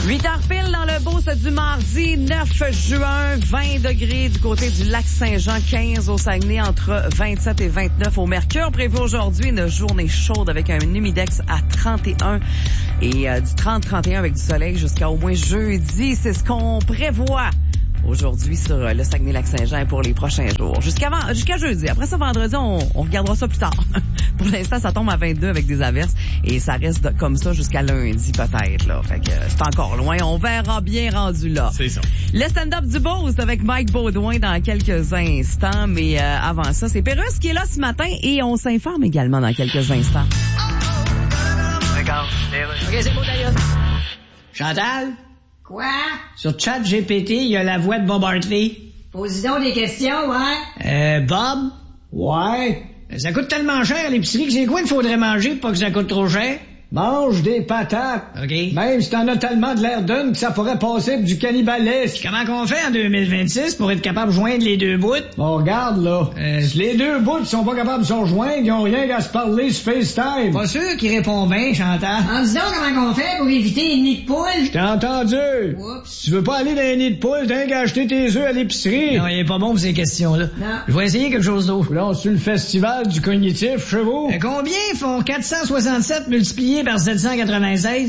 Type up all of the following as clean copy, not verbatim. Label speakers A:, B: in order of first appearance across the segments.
A: 8h pile dans le beau, c'est du mardi 9 juin, 20 degrés du côté du lac Saint-Jean, 15 au Saguenay, entre 27 et 29 au Mercure. Prévu aujourd'hui une journée chaude avec un humidex à 31 et du 30-31 avec du soleil jusqu'à au moins jeudi. C'est ce qu'on prévoit aujourd'hui sur le Saguenay-Lac-Saint-Jean et pour les prochains jours. Jusqu'à jeudi. Après ça, vendredi, on regardera ça plus tard. Pour l'instant, ça tombe à 22 avec des averses et ça reste comme ça jusqu'à lundi peut-être, là. Fait que c'est encore loin. On verra bien rendu là.
B: C'est ça.
A: Le stand-up du Boost avec Mike Baudouin dans quelques instants. Mais avant ça, c'est Pérusse qui est là ce matin et on s'informe également dans quelques instants.
C: D'accord.
D: OK, c'est beau d'ailleurs. Chantal?
E: Quoi?
D: Sur ChatGPT, il y a la voix de Bob Hartley.
E: Pose donc des questions, ouais.
D: Bob?
F: Ouais.
D: Ça coûte tellement cher à l'épicerie que c'est quoi il faudrait manger pour pas que ça coûte trop cher?
F: Mange des patates.
D: OK.
F: Même si t'en as tellement de l'air d'une que ça pourrait passer pour du cannibalisme.
D: Comment qu'on fait en 2026 pour être capable de joindre les deux bouts?
F: On regarde, là. Si les deux bouts sont pas capables de se rejoindre, ils ont rien qu'à se parler sur FaceTime.
D: Pas sûr qu'il répond bien, Chantal.
E: En dis donc comment qu'on fait pour éviter les nids de poule?
F: T'as entendu?
E: Oups.
F: Si tu veux pas aller dans les nids de poule, t'as qu'à acheter tes œufs à l'épicerie.
D: Non, il est pas bon pour ces questions-là.
E: Non.
D: Je vais essayer quelque chose d'autre.
F: Là, sur le festival du cognitif chez vous.
D: Combien font 467 multiplié par 796?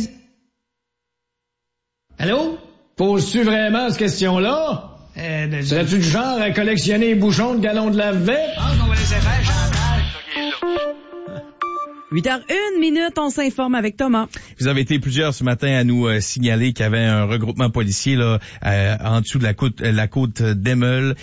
D: Allô?
F: Poses-tu vraiment cette question-là? Serais-tu du genre à collectionner les bouchons de galons de lave-vaisselle?
D: Je pense qu'on va laisser faire, Chantal.
A: 8h01, on s'informe avec Thomas.
B: Vous avez été plusieurs ce matin à nous signaler qu'il y avait un regroupement policier là en dessous de la côte d'Emmeul.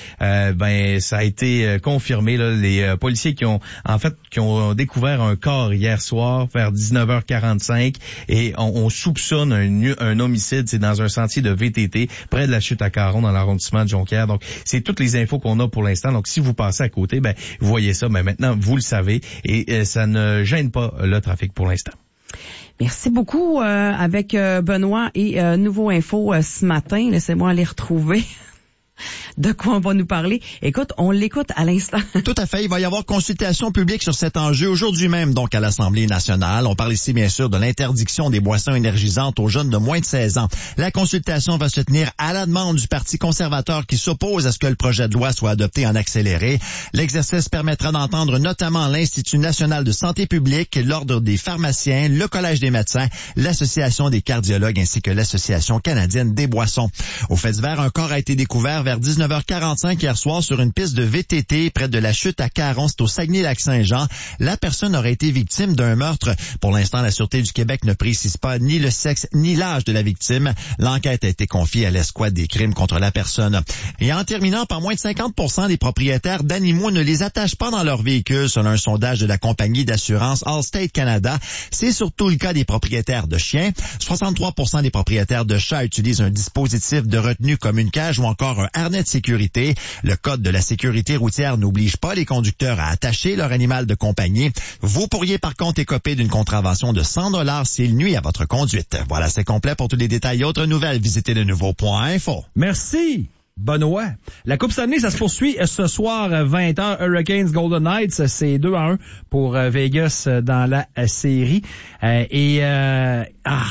B: Ça a été confirmé là, les policiers qui ont découvert un corps hier soir vers 19h45 et on soupçonne un homicide, c'est dans un sentier de VTT près de la chute à Caron dans l'arrondissement de Jonquière. Donc c'est toutes les infos qu'on a pour l'instant. Donc si vous passez à côté, vous voyez ça, maintenant vous le savez et ça ne gêne pas le trafic pour l'instant.
A: Merci beaucoup avec Benoît et Nouveau Info ce matin. Laissez-moi aller retrouver de quoi on va nous parler. Écoute, on l'écoute à l'instant.
G: Tout à fait. Il va y avoir consultation publique sur cet enjeu aujourd'hui même, donc à l'Assemblée nationale. On parle ici, bien sûr, de l'interdiction des boissons énergisantes aux jeunes de moins de 16 ans. La consultation va se tenir à la demande du Parti conservateur qui s'oppose à ce que le projet de loi soit adopté en accéléré. L'exercice permettra d'entendre notamment l'Institut national de santé publique, l'Ordre des pharmaciens, le Collège des médecins, l'Association des cardiologues ainsi que l'Association canadienne des boissons. Au fait divers, un corps a été découvert vers 19h45 hier soir sur une piste de VTT près de la chute à Caron, c'est au Saguenay-Lac-Saint-Jean. La personne aurait été victime d'un meurtre. Pour l'instant, la Sûreté du Québec ne précise pas ni le sexe ni l'âge de la victime. L'enquête a été confiée à l'escouade des crimes contre la personne. Et en terminant, par moins de 50% des propriétaires d'animaux ne les attachent pas dans leur véhicule, selon un sondage de la compagnie d'assurance Allstate Canada. C'est surtout le cas des propriétaires de chiens. 63% des propriétaires de chats utilisent un dispositif de retenue comme une cage ou encore un harnais de sécurité. Le Code de la sécurité routière n'oblige pas les conducteurs à attacher leur animal de compagnie. Vous pourriez par contre écoper d'une contravention de 100$ s'il nuit à votre conduite. Voilà, c'est complet. Pour tous les détails et autres nouvelles, visitez le nouveau.info.
H: Merci. Benoît. La Coupe Stanley, ça se poursuit ce soir, 20h, Hurricanes Golden Knights. C'est 2-1 pour Vegas dans la série. J'y vais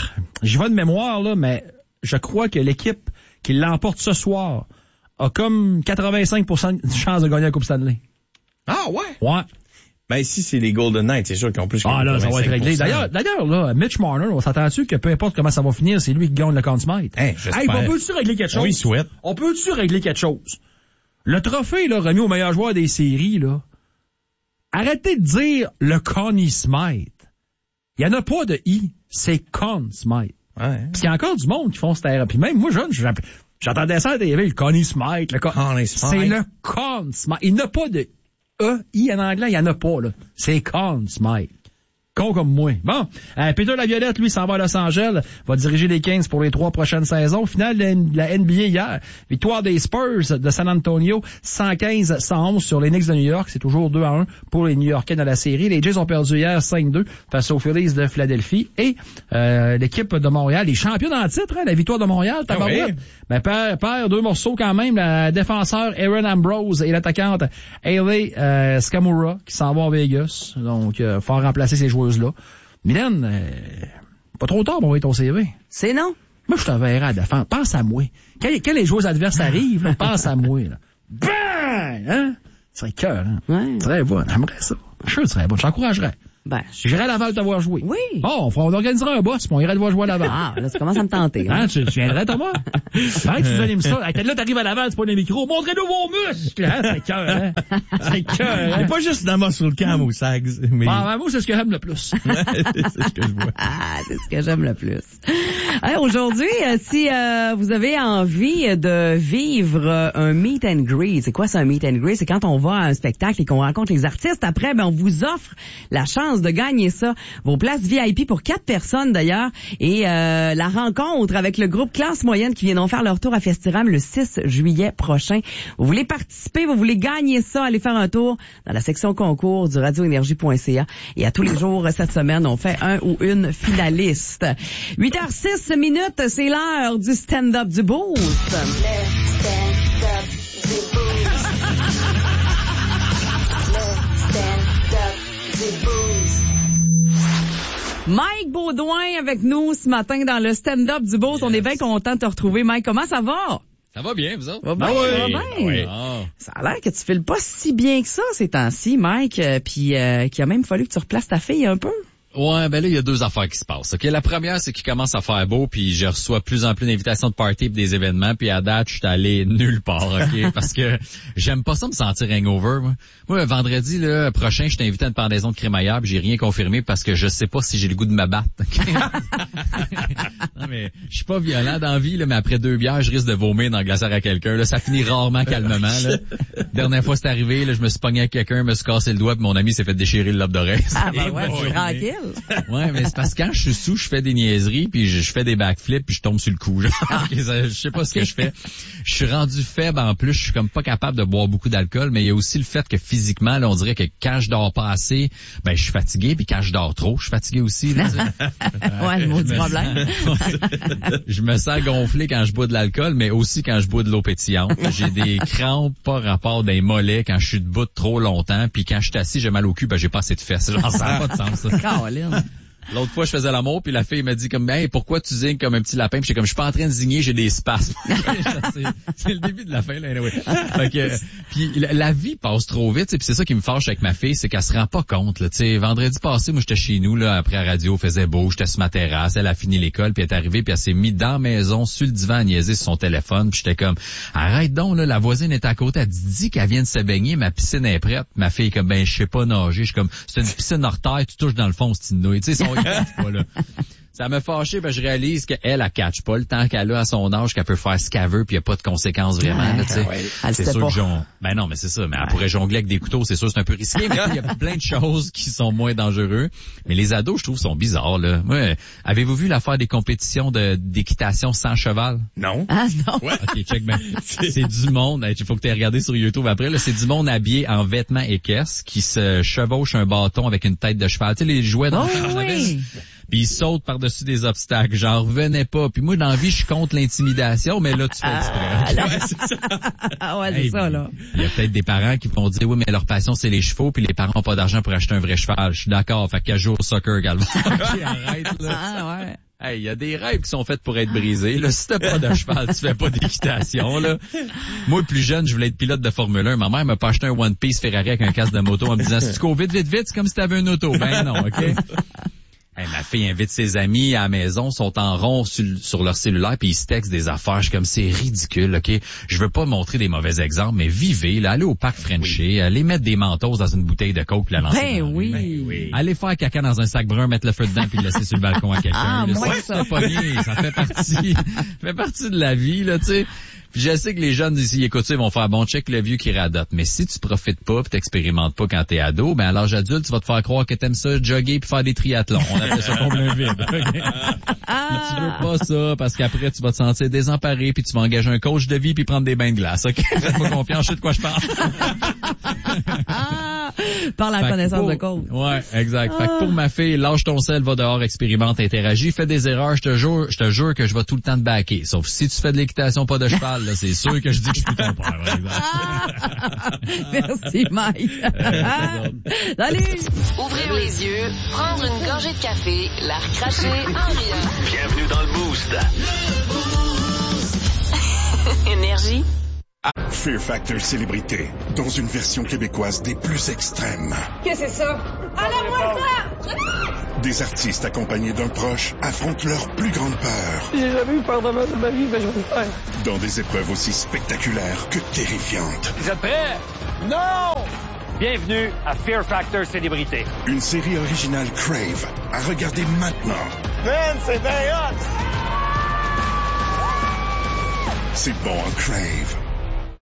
H: de mémoire, là, mais je crois que l'équipe qui l'emporte ce soir a comme 85% de chance de gagner la Coupe Stanley.
B: Ah ouais?
H: Ouais.
B: Si c'est les Golden Knights, c'est sûr qu'ils ont plus que 85%.
H: Ah là, ça va être réglé. D'ailleurs, là, Mitch Marner, on s'attend-tu que peu importe comment ça va finir, c'est lui qui gagne le Conn Smythe? On peut-tu régler quelque chose?
B: Oui, souhaite.
H: On peut-tu régler quelque chose? Le trophée, là, remis au meilleur joueur des séries, là, arrêtez de dire le Conn Smythe. Il y en a pas de I, c'est Conn Smythe.
B: Ouais.
H: Parce qu'il y a encore du monde qui font cette erreur. Puis même moi, jeune, j'entendais ça à la TV, le Conn Smythe, c'est le Conn Smythe. Il n'y a pas de E-I en anglais, il n'y en a pas, là. C'est Conn Smythe. Con comme moi. Bon, Peter Laviolette, lui, s'en va à Los Angeles, va diriger les Kings pour les 3 prochaines saisons. Finale de la NBA hier, victoire des Spurs de San Antonio, 115-111 sur les Knicks de New York. C'est toujours 2-1 pour les New-Yorkais dans la série. Les Jays ont perdu hier 5-2 face aux Phillies de Philadelphie. Et l'équipe de Montréal, les champions en titre, la victoire de Montréal, tabarouette. Perd 2 morceaux quand même, la défenseur Aaron Ambrose et l'attaquante Hayley Skamura qui s'en va à Vegas. Donc, faut remplacer ces joueuses-là. Mylène, pas trop tard pour envoyer ton CV.
A: C'est non.
H: Moi, je te verrai à défendre. Pense à moi. Quand les joueurs adverses arrivent, là, pense à moi, là. Bang! Hein? Ce serait cœur, hein?
A: Ouais.
H: Ce serait bon. J'aimerais ça. Je suis sûr que ce serait bon. Je t'encouragerais.
A: Ben,
H: J'irai à Laval te voir jouer.
A: Oui.
H: Oh, on organisera un boss, puis on irait te voir jouer à Laval.
A: Ah, là, ça commence à me tenter.
H: Hein, tu viendrais, Thomas? Pareil que tu animes ça. Hey, là, t'arrives à Laval, tu prends les micros. Montrez-nous vos muscles! Hein? C'est cœur, hein? C'est cœur, hein?
B: Et pas juste dans Muscle Cam ou Sags, mais...
H: Ah, moi, c'est ce que j'aime le plus.
B: c'est ce que je vois.
A: Ah, c'est ce que j'aime le plus. Hey, aujourd'hui, si vous avez envie de vivre un meet and greet, c'est quoi ça, un meet and greet? C'est quand on va à un spectacle et qu'on rencontre les artistes. Après, ben, on vous offre la chance de gagner ça. Vos places VIP pour 4 personnes, d'ailleurs. Et la rencontre avec le groupe Classe Moyenne qui viendront faire leur tour à Festiram le 6 juillet prochain. Vous voulez participer, vous voulez gagner ça, allez faire un tour dans la section concours du radioénergie.ca. Et à tous les jours, cette semaine, on fait un ou une finaliste. 8h06 minutes, c'est l'heure du stand-up du Boost. Mike Baudouin avec nous ce matin dans le stand-up du Boost. On est bien content de te retrouver. Mike, comment ça va?
I: Ça va bien, vous autres?
A: Ça va bien, ça va bien.
I: Oui.
A: Ça a l'air que tu files pas si bien que ça ces temps-ci, Mike, puis qu'il a même fallu que tu replaces ta fille un peu.
I: Ouais, ben là, il y a 2 affaires qui se passent. OK, la première, c'est qu'il commence à faire beau, puis je reçois plus en plus d'invitations de party et des événements, puis à date, je suis allé nulle part, OK? Parce que j'aime pas ça me sentir hangover, moi. Moi, vendredi, là, prochain, je t'ai invité à une pendaison de crémaillère, puis j'ai rien confirmé parce que je sais pas si j'ai le goût de me battre, OK? Non, mais je suis pas violent dans la vie, là, mais après 2 bières, je risque de vomir dans le glacière à quelqu'un, là. Ça finit rarement calmement, là. Dernière fois, c'est arrivé, là, je me suis pogné avec quelqu'un, me suis cassé le doigt, puis mon ami s'est fait déchirer le lobe d'oreille.
A: Ah, ben ouais, c'est tranquille.
I: Ouais, mais c'est parce que quand je suis sous, je fais des niaiseries, puis je fais des backflips, puis je tombe sur le cou. Genre. Je sais pas ce que je fais. Je suis rendu faible en plus, je suis comme pas capable de boire beaucoup d'alcool, mais il y a aussi le fait que physiquement, là, on dirait que quand je dors pas assez, ben je suis fatigué, puis quand je dors trop, je suis fatigué aussi. Là,
A: ouais, le mot du problème.
I: Je me sens gonflé quand je bois de l'alcool, mais aussi quand je bois de l'eau pétillante. J'ai des crampes par rapport des mollets quand je suis debout trop longtemps, puis quand je suis assis, j'ai mal au cul, ben j'ai pas assez de fesses. Genre, ça n'a pas de sens, ça.
A: Caroline.
I: L'autre fois, je faisais l'amour, puis la fille m'a dit comme, hey, pourquoi tu zignes comme un petit lapin? Puis j'étais comme, je suis pas en train de zigner, j'ai des spasmes. c'est le début de la fin, là, anyway. Fait que, puis la vie passe trop vite, puis c'est ça qui me fâche avec ma fille, c'est qu'elle se rend pas compte, là, tu sais. Vendredi passé, moi, j'étais chez nous, là, après la radio, faisait beau, j'étais sur ma terrasse, elle a fini l'école, puis elle est arrivée, puis elle s'est mise dans la maison, sur le divan, à niaiser sur son téléphone, puis j'étais comme, arrête donc, là, la voisine est à côté, elle dit qu'elle vient de se baigner, ma piscine est prête. Ma fille est comme, ben, je sais pas nager. Je suis comme, c'est une piscine hors terre, tu touches dans le fond, c'est une nouille, tu sais, pas, là. Ça m'a fâché, ben je réalise qu'elle, elle catch pas le temps qu'elle a à son âge, qu'elle peut faire ce qu'elle veut, puis il n'y a pas de conséquences vraiment. Là, c'est sûr que ben non, mais c'est ça. Mais elle pourrait jongler avec des couteaux, c'est sûr, c'est un peu risqué, mais il y a plein de choses qui sont moins dangereuses. Mais les ados, je trouve, sont bizarres. Là. Ouais. Avez-vous vu l'affaire des compétitions d'équitation sans cheval?
B: Non.
A: Ah non.
I: Ouais. Ok, check ben. C'est du monde. Il faut que tu aies regardé sur YouTube après. Là, c'est du monde habillé en vêtements équestres qui se chevauche un bâton avec une tête de cheval. Tu sais, les jouets dans
A: oui.
I: Puis ils sautent par-dessus des obstacles. J'en revenais pas. Puis moi, dans la vie, je suis contre l'intimidation, mais là, tu fais exprès.
A: Ouais, c'est ça. Ah ouais, c'est ça, là. Il
I: y a peut-être des parents qui vont dire, oui, mais leur passion, c'est les chevaux, puis les parents n'ont pas d'argent pour acheter un vrai cheval. Je suis d'accord. Fait qu'elle joue au soccer également. Okay, arrête, là.
A: Ah ouais.
I: Hey, il y a des rêves qui sont faits pour être brisés. Là, si t'as pas de cheval, tu fais pas d'équitation. Là. Moi, plus jeune, je voulais être pilote de Formule 1. Ma mère m'a pas acheté un One Piece Ferrari avec un casque de moto en me disant, si tu cours vite, vite, vite, c'est comme si t'avais une auto. Ben non, OK? Hey, ma fille invite ses amis à la maison, sont en rond sur leur cellulaire, puis ils se textent des affaires. Je suis comme, c'est ridicule, OK? Je veux pas montrer des mauvais exemples, mais vivez, là, allez au parc Frenchie, allez mettre des mentos dans une bouteille de coke, puis la lancer.
A: Ben oui.
I: Ben oui. Allez faire caca dans un sac brun, mettre le feu dedans, puis le laisser sur le balcon à quelqu'un.
A: Ah,
I: là,
A: moi,
I: ça fait partie de la vie, là, tu sais. Puis je sais que les jeunes ici, écoute ça, ils vont faire bon check le vieux qui radote. Mais si tu profites pas pis t'expérimentes pas quand t'es ado, ben à l'âge adulte, tu vas te faire croire que t'aimes ça, jogger puis faire des triathlons. On appelle ça combler un vide. Okay?
A: Ah.
I: Tu veux pas ça parce qu'après tu vas te sentir désemparé puis tu vas engager un coach de vie puis prendre des bains de glace. OK? Faites-moi confiance, je sais de quoi je parle.
A: Par la connaissance de cause.
I: Ouais, exact. Fait que pour ma fille, lâche ton sel, va dehors, expérimente, interagis, fais des erreurs, je te jure que je vais tout le temps te backer. Sauf si tu fais de l'équitation pas de cheval, là, c'est sûr que je dis que je suis plus ton père, par exemple.
A: Merci, Mike. Salut!
J: Ouvrir les yeux, prendre une gorgée de café, la recracher en riant.
C: Bienvenue dans le Boost.
J: Fear Factor Célébrité, dans une version québécoise des plus extrêmes.
E: Qu'est-ce que c'est ça? Enlève-moi ça!
J: Des artistes accompagnés d'un proche affrontent leur plus grande peur.
F: J'ai jamais eu peur de ma vie, mais je vais le faire.
J: Dans des épreuves aussi spectaculaires que terrifiantes.
F: Vous êtes prêts? Non! Bienvenue à Fear Factor Célébrité.
J: Une série originale Crave à regarder maintenant.
F: Man, c'est bien hot!
J: C'est bon, un Crave.